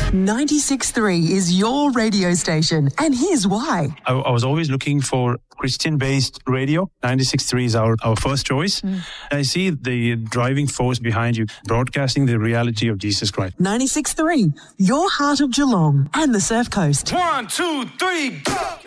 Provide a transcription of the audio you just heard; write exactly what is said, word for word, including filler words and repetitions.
ninety-six point three is your radio station, and here's why. I, I was always looking for Christian-based radio. ninety-six point three is our, our first choice. Mm. I see the driving force behind you, broadcasting the reality of Jesus Christ. ninety-six point three, your heart of Geelong and the Surf Coast. One, two, three, go!